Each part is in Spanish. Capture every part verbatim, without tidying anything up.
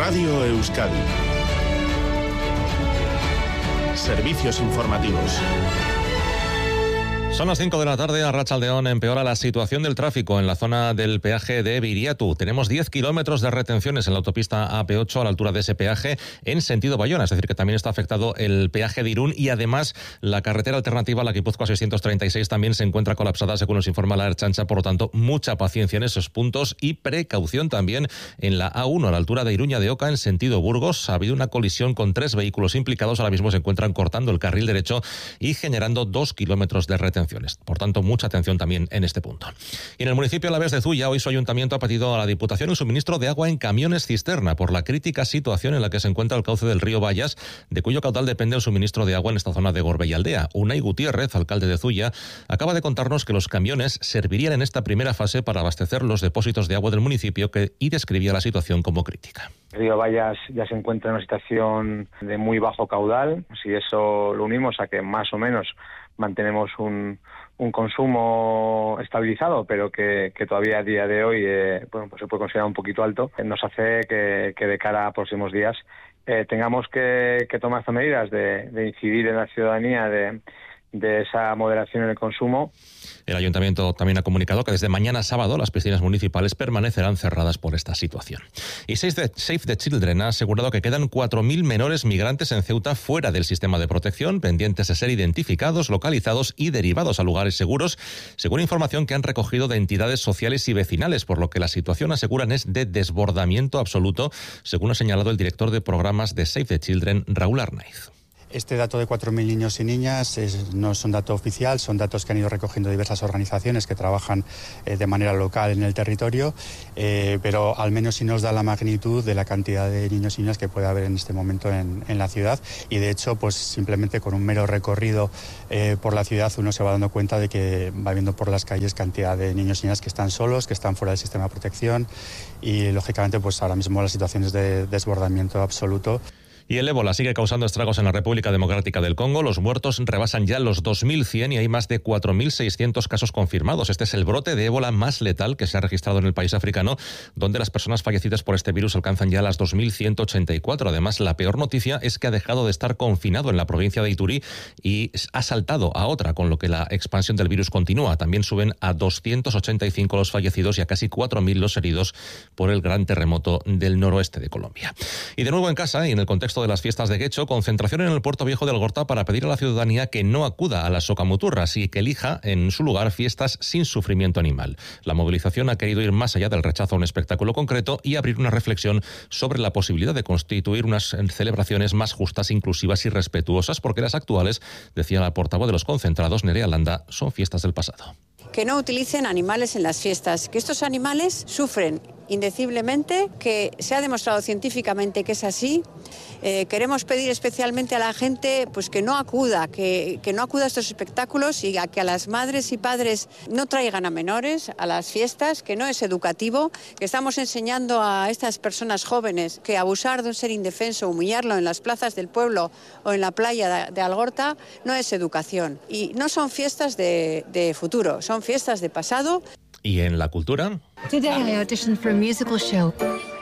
Radio Euskadi. Servicios informativos. Son las cinco de la tarde, a Arratsaldeon empeora la situación del tráfico en la zona del peaje de Biriatu. Tenemos diez kilómetros de retenciones en la autopista A P ocho a la altura de ese peaje en sentido Bayona, es decir, que también está afectado el peaje de Irún y además la carretera alternativa a la Guipúzcoa seiscientos treinta y seis también se encuentra colapsada, según nos informa la Ertzaintza. Por lo tanto, mucha paciencia en esos puntos y precaución también en la A uno a la altura de Iruña de Oca en sentido Burgos. Ha habido una colisión con tres vehículos implicados, ahora mismo se encuentran cortando el carril derecho y generando dos kilómetros de retención. Por tanto, mucha atención también en este punto. Y en el municipio alavés de Zuya, hoy su ayuntamiento ha pedido a la Diputación el suministro de agua en camiones cisterna por la crítica situación en la que se encuentra el cauce del río Bayas, de cuyo caudal depende el suministro de agua en esta zona de Gorbella-Aldea. Unai Gutiérrez, alcalde de Zuya, acaba de contarnos que los camiones servirían en esta primera fase para abastecer los depósitos de agua del municipio que, y describía la situación como crítica. El río Bayas ya se encuentra en una situación de muy bajo caudal. Si eso lo unimos a que más o menos mantenemos un, un consumo estabilizado, pero que, que todavía a día de hoy eh, bueno, pues se puede considerar un poquito alto, nos hace que, que de cara a próximos días eh, tengamos que, que tomar estas medidas de, de incidir en la ciudadanía de, de esa moderación en el consumo. El ayuntamiento también ha comunicado que desde mañana sábado las piscinas municipales permanecerán cerradas por esta situación. Y Save the Children ha asegurado que quedan cuatro mil menores migrantes en Ceuta fuera del sistema de protección, pendientes de ser identificados, localizados y derivados a lugares seguros, según información que han recogido de entidades sociales y vecinales, por lo que la situación, aseguran, es de desbordamiento absoluto, según ha señalado el director de programas de Save the Children, Raúl Arnaiz. Este dato de cuatro mil niños y niñas es, no es un dato oficial, son datos que han ido recogiendo diversas organizaciones que trabajan eh, de manera local en el territorio, eh, pero al menos sí nos da la magnitud de la cantidad de niños y niñas que puede haber en este momento en, en la ciudad. Y de hecho, pues simplemente con un mero recorrido eh, por la ciudad uno se va dando cuenta de que va viendo por las calles cantidad de niños y niñas que están solos, que están fuera del sistema de protección y lógicamente pues ahora mismo la situación es de desbordamiento absoluto. Y el ébola sigue causando estragos en la República Democrática del Congo. Los muertos rebasan ya los dos mil cien y hay más de cuatro mil seiscientos casos confirmados. Este es el brote de ébola más letal que se ha registrado en el país africano, donde las personas fallecidas por este virus alcanzan ya las dos mil ciento ochenta y cuatro. Además, la peor noticia es que ha dejado de estar confinado en la provincia de Ituri y ha saltado a otra, con lo que la expansión del virus continúa. También suben a doscientos ochenta y cinco los fallecidos y a casi cuatro mil los heridos por el gran terremoto del noroeste de Colombia. Y de nuevo en casa y en el contexto de las fiestas de Guecho, concentración en el Puerto Viejo de Algorta para pedir a la ciudadanía que no acuda a las socamuturras y que elija en su lugar fiestas sin sufrimiento animal. La movilización ha querido ir más allá del rechazo a un espectáculo concreto y abrir una reflexión sobre la posibilidad de constituir unas celebraciones más justas, inclusivas y respetuosas, porque las actuales, decía la portavoz de los concentrados, Nerea Landa, son fiestas del pasado. Que no utilicen animales en las fiestas, que estos animales sufren indeciblemente, que se ha demostrado científicamente que es así. Eh, queremos pedir especialmente a la gente pues que no acuda, que, que no acuda a estos espectáculos y a que a las madres y padres no traigan a menores a las fiestas, que no es educativo, que estamos enseñando a estas personas jóvenes que abusar de un ser indefenso, humillarlo en las plazas del pueblo o en la playa de, de Algorta no es educación. Y no son fiestas de, de futuro, son fiestas de pasado. ¿Y en la cultura? Today I auditioned for a musical show.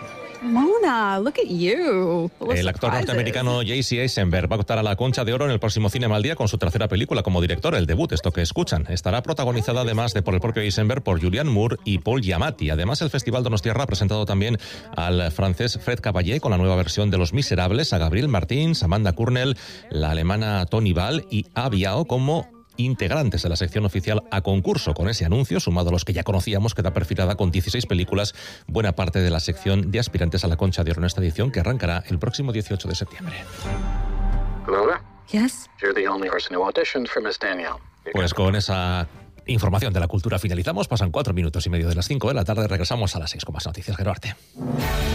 Mona, look at you. El actor norteamericano J C Eisenberg va a optar a la Concha de Oro en el próximo Cinema al Día con su tercera película como director, el debut, esto que escuchan. Estará protagonizada además de por el propio Eisenberg por Julianne Moore y Paul Giamatti. Además, el Festival Donostiarra ha presentado también al francés Fred Caballé con la nueva versión de Los Miserables, a Gabriel Martins, Amanda Kurnell, la alemana Toni Ball y A Biao como integrantes de la sección oficial a concurso. Con ese anuncio, sumado a los que ya conocíamos, queda perfilada con dieciséis películas buena parte de la sección de aspirantes a la Concha de Oro en esta edición, que arrancará el próximo dieciocho de septiembre. Lola? Yes? You're the only person who auditioned for Miss Danielle. Pues con esa información de la cultura finalizamos. Pasan cuatro minutos y medio de las cinco de la tarde. Regresamos a las seis con más noticias. Geroarte.